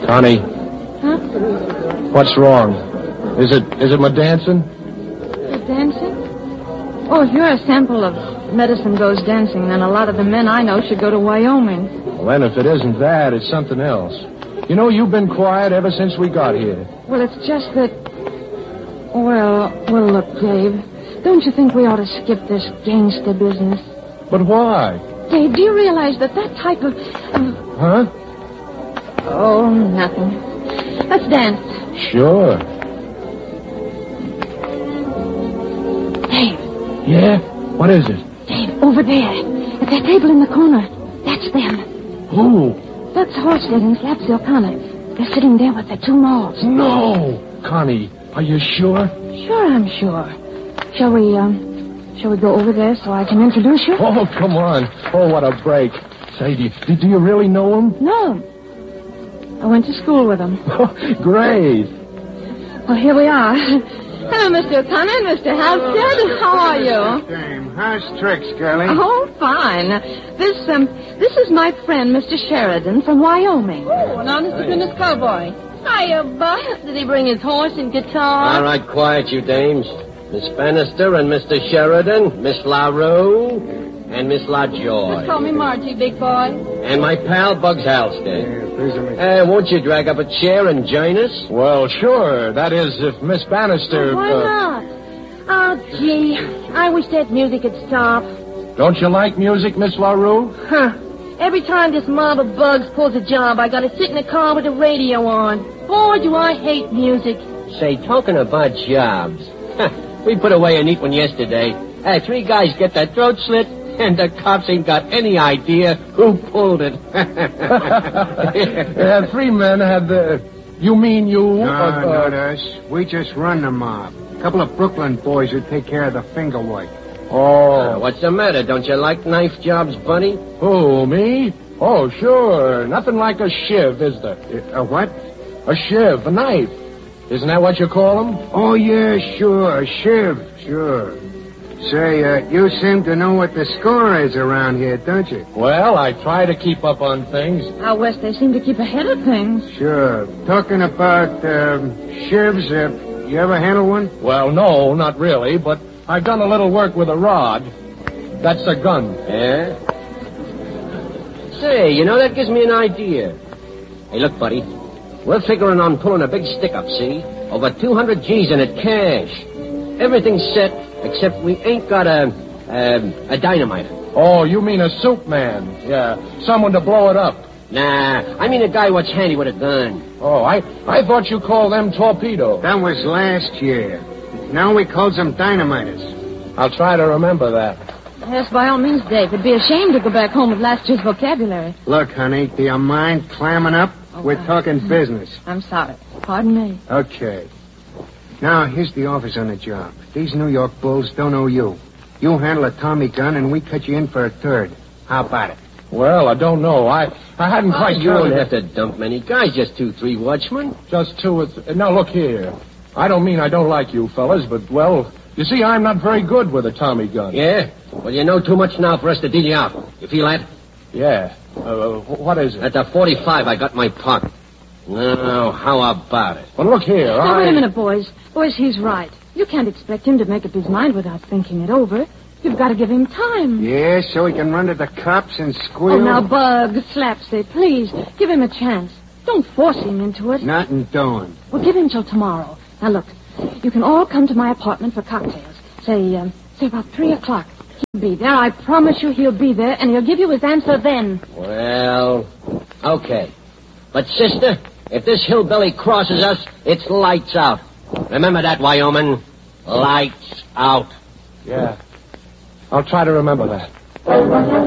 Connie. Huh? What's wrong? Is it my dancing? The dancing? Oh, if you're a sample of medicine goes dancing, then a lot of the men I know should go to Wyoming. Well, then if it isn't that, it's something else. You know, you've been quiet ever since we got here. Well, it's just that... Well, look, Dave. Don't you think we ought to skip this gangster business? But why? Dave, do you realize that type of... Huh? Oh, nothing. Let's dance. Sure. Dave. Yeah? What is it? Dave, over there. At that table in the corner. That's them. Who? That's Halstead and Slapsy O'Connor. They're sitting there with their two malls. No! Connie, are you sure? Sure, I'm sure. Shall we go over there so I can introduce you? Oh, come on. Oh, what a break. Say, do you really know him? No. I went to school with them. Great. Well, here we are. Hello, Mr. O'Connor and Mr. Halstead. How are you? Dame, how's tricks, girlie? Oh, fine. This is my friend, Mr. Sheridan from Wyoming. Oh, an honest-to-goodness cowboy. Hiya, Buck. Did he bring his horse and guitar? All right, quiet, you dames. Miss Bannister and Mr. Sheridan, Miss LaRue, and Miss LaJoy. Just call me Margie, big boy. And my pal, Bugs Halstead. Yeah, Won't you drag up a chair and join us? Well, sure. That is, if Miss Bannister... Why not? Oh, gee. I wish that music would stop. Don't you like music, Miss LaRue? Huh. Every time this mob of bugs pulls a job, I gotta sit in the car with the radio on. Boy, do I hate music. Say, talking about jobs. We put away a neat one yesterday. 3 guys get their throat slit, and the cops ain't got any idea who pulled it. 3 men had the... You mean you... No, not us. We just run the mob. A couple of Brooklyn boys who take care of the finger work. Oh. What's the matter? Don't you like knife jobs, Bunny? Who, me? Oh, sure. Nothing like a shiv, is there? A what? A shiv, a knife. Isn't that what you call them? Oh, yeah, sure. Shiv, sure. Say, you seem to know what the score is around here, don't you? Well, I try to keep up on things. Out west, they seem to keep ahead of things. Sure. Talking about shivs, you ever handle one? Well, no, not really, but I've done a little work with a rod. That's a gun. Yeah? Say, that gives me an idea. Hey, look, buddy. We're figuring on pulling a big stick up, see? Over 200 G's in it, cash. Everything's set, except we ain't got a dynamite. Oh, you mean a soup man? Yeah, someone to blow it up. Nah, I mean a guy what's handy with a gun. Oh, I thought you called them torpedoes. That was last year. Now we calls them dynamiters. I'll try to remember that. Yes, by all means, Dave. It'd be a shame to go back home with last year's vocabulary. Look, honey, do you mind clamming up? We're talking business. I'm sorry. Pardon me. Okay. Now, here's the offers on the job. These New York bulls don't owe you. You handle a Tommy gun, and we cut you in for a third. How about it? Well, I don't know. I hadn't quite You don't counted have to dump many guys, just 2-3 watchmen. Just 2 or Now, look here. I don't mean I don't like you fellas, but, well, you see, I'm not very good with a Tommy gun. Yeah? Well, you know too much now for us to deal you out. You feel that? Yeah. What is it? That's a 45 I got in my pocket. Now, how about it? Well, look here. Now, wait a minute, boys. Boys, he's right. You can't expect him to make up his mind without thinking it over. You've got to give him time. Yeah, so he can run to the cops and squeal? Oh, now, Bug, Slapsy, please, give him a chance. Don't force him into it. Nothing doing. Well, give him till tomorrow. Now, look, you can all come to my apartment for cocktails. Say about 3 o'clock. He'll be there. I promise you he'll be there, and he'll give you his answer then. Well, okay. But, sister, if this hillbilly crosses us, it's lights out. Remember that, Wyoming? Lights out. Yeah. I'll try to remember that.